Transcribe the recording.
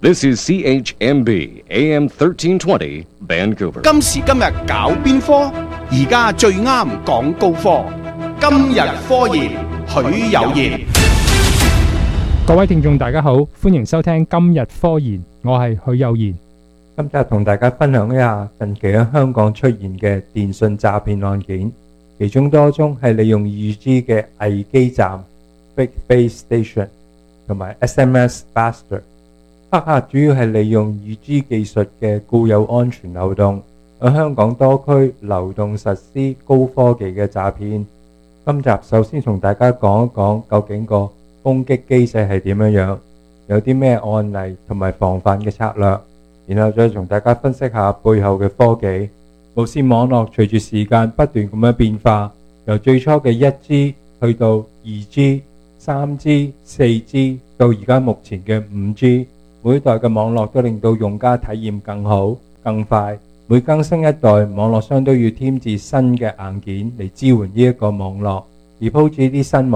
This is CHMB AM 1320 Vancouver。 今時今日搞邊科？而家最啱講高科。今日科研，許有賢。 各位聽眾大家好，歡迎收聽今日科研，我係許有賢。 今集同大家分享一下近期喺香港出現嘅電信詐騙案件，其中多宗係利用 2G 嘅偽基站 Fake Base Station 同埋 SMS Buster。黑客主要係利用 2G 技術嘅固有安全漏洞，喺香港多區流動實施高科技嘅詐騙。今集首先同大家講一講究竟個攻擊機制係點樣，有啲咩案例同埋防範嘅策略，然後再同大家分析下背後嘅科技。無線網絡隨住時間不斷咁樣變化，由最初嘅 1G 去到 2G、3G、4G 到而家目前嘅 5G， 每一代嘅網絡都令到用家體驗更好、更快。每更新一代，網絡商都要添置新嘅硬件嚟支援呢一個網絡，而鋪置啲新網